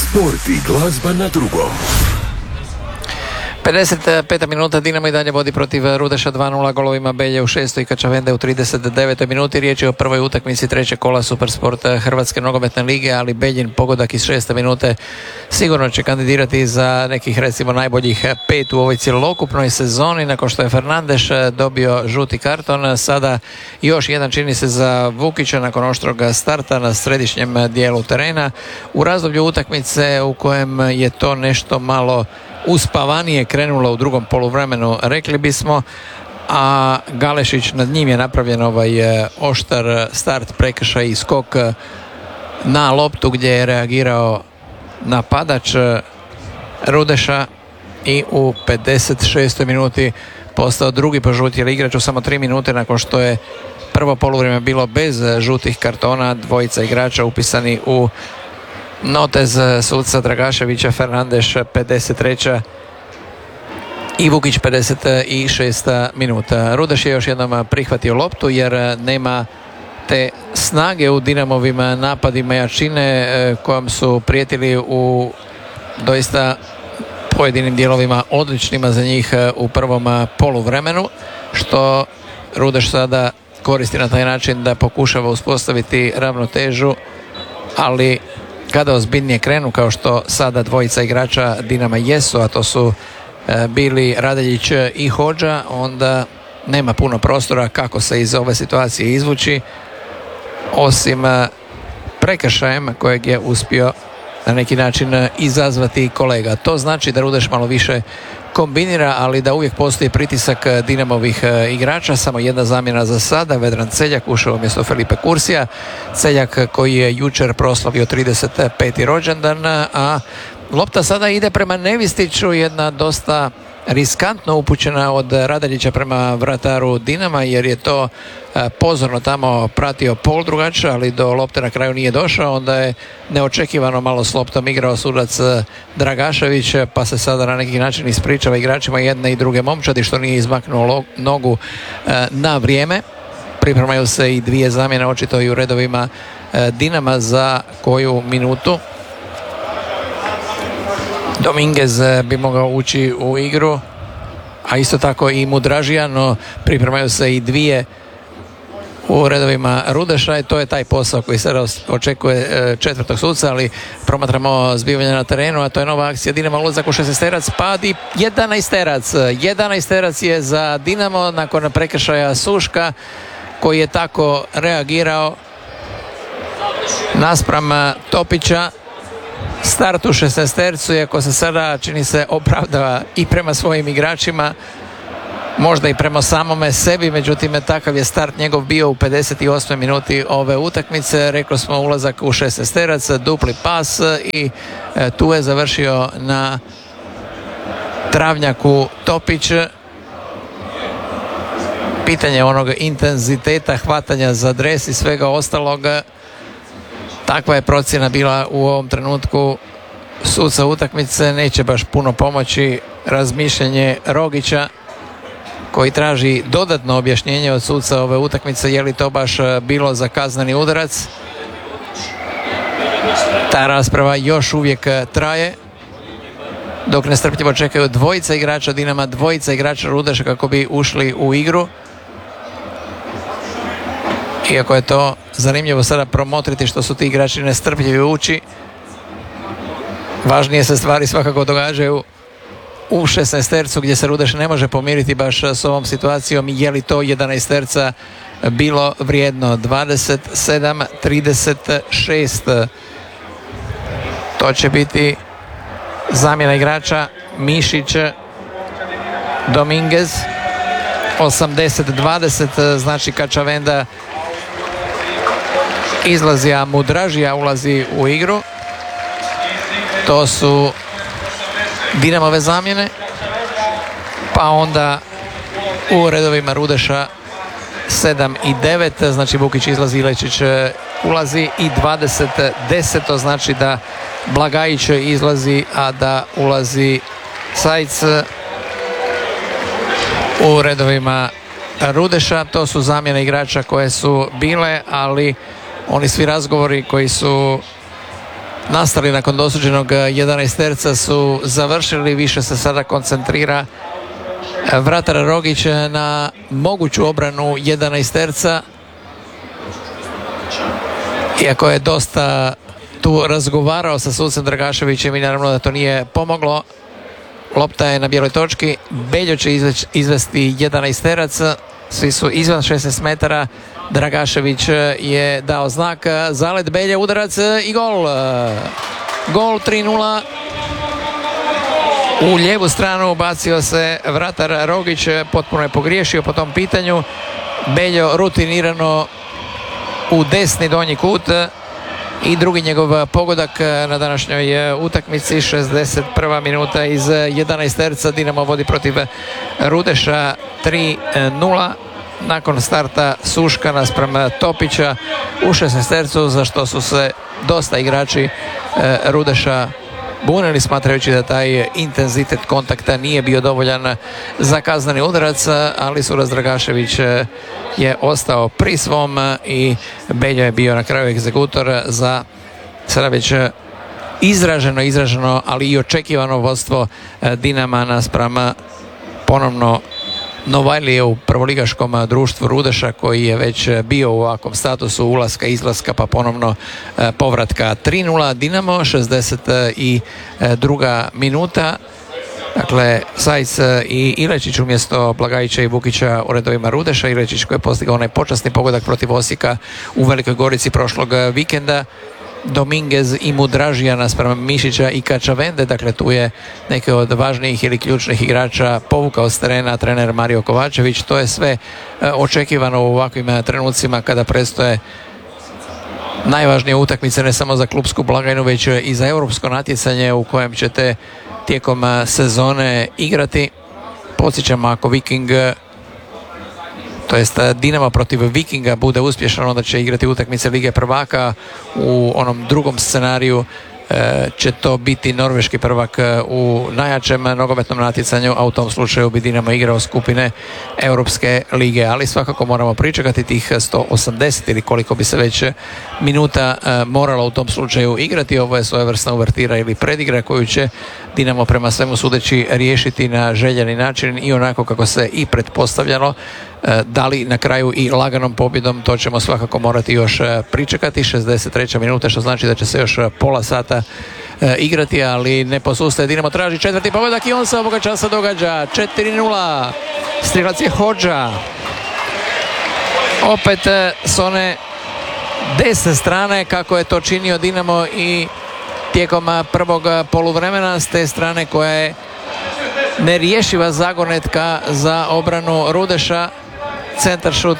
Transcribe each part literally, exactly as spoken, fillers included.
Sport i glazba na drugom. pedeset peta minuta, Dinamo i dalje vodi protiv Rudeša dva nula golovima Belje u šestoj i Kačavende u trideset devetoj minuti. Riječ je o prvoj utakmici trećeg kola Supersport Hrvatske nogometne lige, ali Beljin pogodak iz šeste minute sigurno će kandidirati za nekih recimo najboljih pet u ovoj cjelokupnoj sezoni. Nakon što je Fernandeš dobio žuti karton, sada još jedan čini se za Vukića nakon oštrog starta na središnjem dijelu terena u razdoblju utakmice u kojem je to nešto malo uspavanije krenulo u drugom poluvremenu, rekli bismo, a Galešić, nad njim je napravljen ovaj oštar start, prekršaj i skok na loptu gdje je reagirao napadač Rudeša i u pedeset šestoj minuti postao drugi po žuti, jer igrač u samo tri minute nakon što je prvo poluvrijeme bilo bez žutih kartona, dvojica igrača upisani u notez suca Dragaševića, Fernandeš pedeset treća i Vukić pedeset šesta minuta. Rudeš je još jednom prihvatio loptu jer nema te snage u Dinamovim napadima jačine kojom su prijetili u doista pojedinim dijelovima odličnima za njih u prvom poluvremenu, što Rudeš sada koristi na taj način da pokušava uspostaviti ravnotežu, ali kada ozbiljnije krenu, kao što sada dvojica igrača Dinama jesu, a to su e, bili Radeljić i Hodža, onda nema puno prostora kako se iz ove situacije izvući, osim e, prekršajem kojeg je uspio na neki način izazvati kolega. To znači da Rudeš malo više kombinira, ali da uvijek postoji pritisak Dinamovih igrača. Samo jedna zamjena za sada, Vedran Celjak ušao umjesto Felipe Kursija. Celjak koji je jučer proslavio trideset peti rođendan, a lopta sada ide prema Nevistiću, jedna dosta riskantno upućena od Radeljića prema vrataru Dinama, jer je to pozorno tamo pratio Poldrugač, ali do lopte na kraju nije došao. Onda je neočekivano malo s loptom igrao sudac Dragašević, pa se sada na neki način ispričava igračima jedne i druge momčadi što nije izmaknuo nogu na vrijeme. Pripremaju se i dvije zamjene očito i u redovima Dinama za koju minutu. Dominguez bi mogao ući u igru, a isto tako i Mudražija, no pripremaju se i dvije u redovima Rudeša i to je taj posao koji se očekuje četvrtog suca, ali promatramo zbivanje na terenu, a to je nova akcija Dinama, ulazak u šesnaesterac, pad i jedanaesterac. jedanaesterac je za Dinamo nakon prekršaja Suška, koji je tako reagirao naspram Topića. Start u šesnaestercu, iako se sada čini se opravdava i prema svojim igračima, možda i prema samome sebi, međutim takav je start njegov bio u pedeset osmoj minuti ove utakmice. Rekli smo ulazak u šesnaesterac, dupli pas i e, tu je završio na travnjaku Topić. Pitanje onog intenziteta hvatanja za dres i svega ostalog, takva je procjena bila u ovom trenutku suca utakmice. Neće baš puno pomoći razmišljanje Rogića, koji traži dodatno objašnjenje od suca ove utakmice, je li to baš bilo za kazneni udarac. Ta rasprava još uvijek traje, dok nestrpljivo čekaju dvojica igrača Dinama, dvojica igrača Rudeša kako bi ušli u igru. Iako je to zanimljivo sada promotriti što su ti igrači nestrpljivi ući, važnije se stvari svakako događaju u šesnaestercu gdje se Rudeš ne može pomiriti baš s ovom situacijom. Je li to jedanaesterca bilo vrijedno? Dvadeset sedam trideset šest. To će biti zamjena igrača Mišić, Dominguez. osamdeset dvadeset, znači Kačavenda izlazi, a Mudražija ulazi u igru. To su Dinamove zamjene, pa onda u redovima Rudeša sedam i devet, znači Vukić izlazi, Ilečić ulazi, i dvadeset deset, to znači da Blagajić izlazi, a da ulazi Sajc. U redovima Rudeša to su zamjene igrača koje su bile, ali oni svi razgovori koji su nastali nakon dosuđenog jedanaesterca su završili. Više se sada koncentrira vratar Rogić na moguću obranu jedanaesterca, iako je dosta tu razgovarao sa sucem Dragaševićem i naravno da to nije pomoglo. Lopta je na bijeloj točki, Beljo će izvesti jedanaesterac, svi su izvan šesnaest metara. Dragašević je dao znak, zalet Belje, udarac i gol. Gol tri nula. U lijevu stranu bacio se vratar Rogić, potpuno je pogriješio po tom pitanju. Beljo rutinirano u desni donji kut i drugi njegov pogodak na današnjoj utakmici. šezdeset prva minuta iz jedanaesterca. Dinamo vodi protiv Rudeša tri nula nakon starta Suška naspram Topića u šesnaestercu, za što su se dosta igrači Rudeša bunili, smatrajući da taj intenzitet kontakta nije bio dovoljan za kazneni udarac, ali Suras Dragašević je ostao pri svom i Beljo je bio na kraju egzekutor za sada već izraženo, izraženo, ali i očekivano vodstvo Dinama naspram ponovno Novajlije u prvoligaškom društvu Rudeša, koji je već bio u ovakvom statusu ulaska, izlaska pa ponovno povratka. tri nula Dinamo, šezdeset druga minuta. Dakle, Sajc i Ilečić umjesto Blagajića i Vukića u redovima Rudeša. Ilečić koji je postigao onaj počasni pogodak protiv Osijeka u Velikoj Gorici prošlog vikenda. Dominguez i Mudražija naspram Mišića i Kačavende, dakle tu je neke od važnijih ili ključnih igrača povukao s terena trener Mario Kovačević. To je sve očekivano u ovakvim trenucima kada predstoje najvažnije utakmice ne samo za klupsku blagajnu, već i za europsko natjecanje u kojem ćete tijekom sezone igrati. Podsjećam, ako Viking, to jest Dinamo protiv Vikinga bude uspješan, onda će igrati utakmice Lige prvaka. U onom drugom scenariju e, će to biti norveški prvak u najjačem nogometnom natjecanju, a u tom slučaju bi Dinamo igrao skupine Europske lige. Ali svakako moramo pričekati tih sto osamdeset ili koliko bi se već minuta e, moralo u tom slučaju igrati. Ovo je svojevrsna uvertira ili predigra koju će Dinamo prema svemu sudeći riješiti na željeni način i onako kako se i pretpostavljalo. Da li na kraju i laganom pobjedom, to ćemo svakako morati još pričekati. šezdeset treća minuta, što znači da će se još pola sata igrati, ali ne posustaje. Dinamo traži četvrti pobjedak i on se ovoga časa događa. četiri nula. Strilac je Hodža. Opet s one desne strane, kako je to činio Dinamo i tijekom prvog poluvremena, s te strane koja je nerješiva zagonetka za obranu Rudeša. Centaršut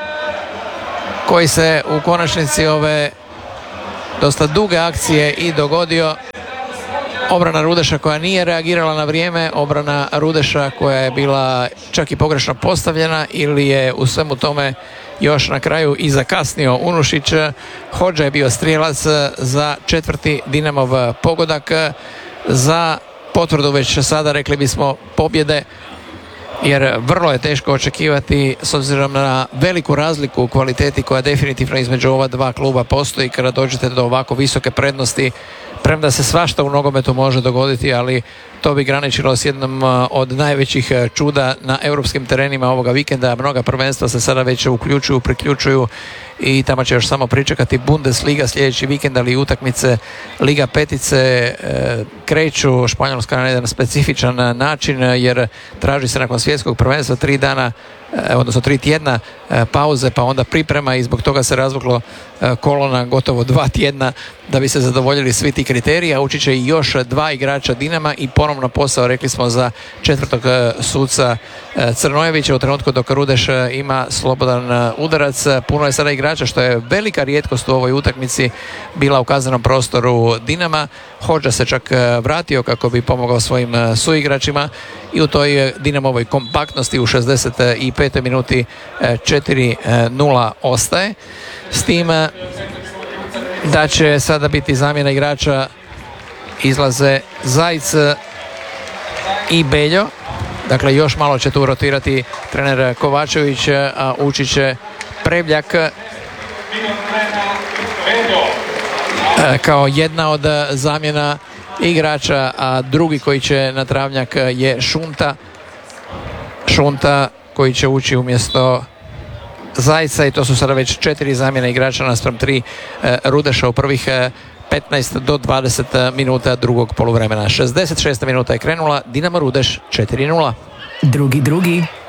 koji se u konačnici ove dosta duge akcije i dogodio. Obrana Rudeša koja nije reagirala na vrijeme, obrana Rudeša koja je bila čak i pogrešno postavljena ili je u svemu tome još na kraju i zakasnio Unušić. Hodža je bio strijelac za četvrti Dinamov pogodak, za potvrdu već sada, rekli bismo, pobjede, jer vrlo je teško očekivati s obzirom na veliku razliku u kvaliteti koja definitivno između ova dva kluba postoji kada dođete do ovako visoke prednosti, premda se svašta u nogometu može dogoditi, ali to bi graničilo s jednom od najvećih čuda na europskim terenima ovoga vikenda. Mnoga prvenstva se sada već uključuju, priključuju i tamo će još samo pričekati Bundesliga sljedeći vikend, ali i utakmice Liga petice e, kreću. Španjolska na jedan specifičan način, jer traži se nakon svjetskog prvenstva tri dana, e, odnosno tri tjedna e, pauze, pa onda priprema i zbog toga se razvuklo e, kolo na gotovo dva tjedna da bi se zadovoljili svi ti kriteriji, a ući će i još dva igrača Dinama i ponovno posao, rekli smo, za četvrtog suca Crnojevića u trenutku dok Rudeš ima slobodan udarac. Puno je sada igrača, što je velika rijetkost u ovoj utakmici bila u kaznenom prostoru Dinama. Hodža se čak vratio kako bi pomogao svojim suigračima i u toj Dinamovoj kompaktnosti u šezdeset petoj minuti četiri nula ostaje. S tim da će sada biti zamjena igrača, izlaze Zajc i Beljo. Dakle, još malo će tu rotirati trener Kovačević, a ući će Prevljak. kao jedna od zamjena igrača, a drugi koji će na travnjak je Šunta. Šunta koji će ući umjesto Zajca i to su sada već četiri zamjene igrača naspram tri Rudeša u prvih petnaest do dvadeset minuta drugog poluvremena. šezdeset šesta minuta je krenula, Dinamo Rudeš četiri nula. Drugi drugi.